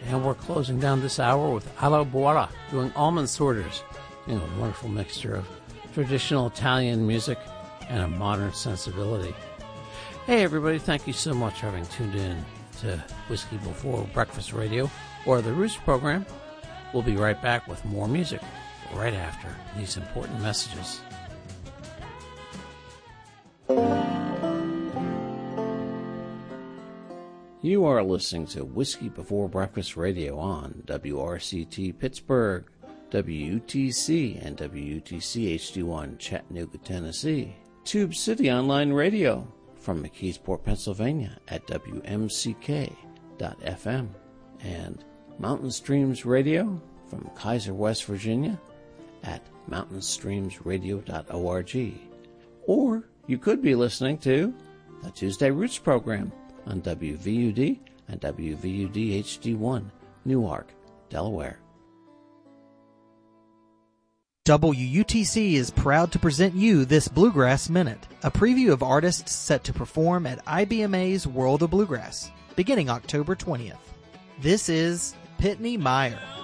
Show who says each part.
Speaker 1: And we're closing down this hour with Allo Buora doing Almond Sorters, a wonderful mixture of traditional Italian music and a modern sensibility. Hey everybody, thank you so much for having tuned in to Whiskey Before Breakfast Radio or the Roots program. We'll be right back with more music right after these important messages. You are listening to Whiskey Before Breakfast Radio on WRCT Pittsburgh, WUTC, and WUTC HD1 Chattanooga, Tennessee. Tube City Online Radio from McKeesport, Pennsylvania at WMCK.FM. And Mountain Streams Radio from Kaiser, West Virginia at mountainstreamsradio.org. Or you could be listening to the Tuesday Roots program on WVUD and WVUD HD1, Newark, Delaware.
Speaker 2: WUTC is proud to present you this Bluegrass Minute, a preview of artists set to perform at IBMA's World of Bluegrass, beginning October 20th. This is Pitney Meyer.